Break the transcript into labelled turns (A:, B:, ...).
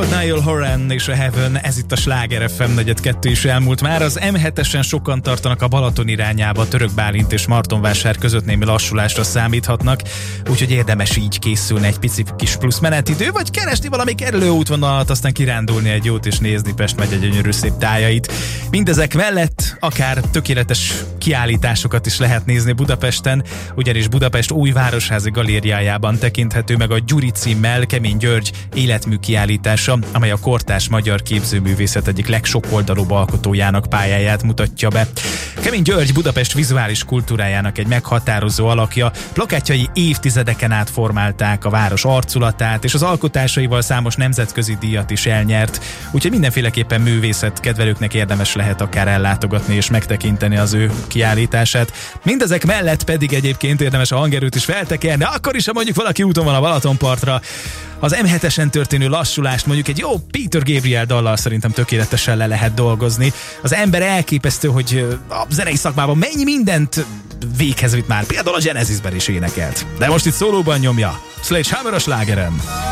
A: Niall Horan és a Heaven, ez itt a Sláger FM 4-2 is elmúlt már. Az M7-esen sokan tartanak a Balaton irányába, Török Bálint és Martonvásár között némi lassulásra számíthatnak, úgyhogy érdemes így készülni egy pici kis plusz menetidő, vagy keresni valami kerülő útvonalat, aztán kirándulni egy jót és nézni Pest megye gyönyörű szép tájait. Mindezek mellett akár tökéletes kiállításokat is lehet nézni Budapesten, ugyanis Budapest új városházi galériájában tekinthető meg a Gyuri címmel Kemény György életmű kiállítása, amely a kortárs magyar képzőművészet egyik legsokoldalúbb alkotójának pályáját mutatja be. Kemény György Budapest vizuális kultúrájának egy meghatározó alakja, plakátjai évtizedeken át formálták a város arculatát, és az alkotásaival számos nemzetközi díjat is elnyert, úgyhogy mindenféleképpen művészet kedvelőknek érdemes lehet akár ellátogatni és megtekinteni az ő kiállítását. Mindezek mellett pedig egyébként érdemes a hangerőt is feltekerni, akkor is, ha mondjuk valaki úton van a Balatonpartra. Az M7-esen történő lassulást mondjuk egy jó Peter Gabriel dallal szerintem tökéletesen le lehet dolgozni. Az ember elképesztő, hogy a zenei szakmában mennyi mindent véghez vitt már. Például a Genesisben is énekelt. De most itt szólóban nyomja. Sledgehammer a Slágeren.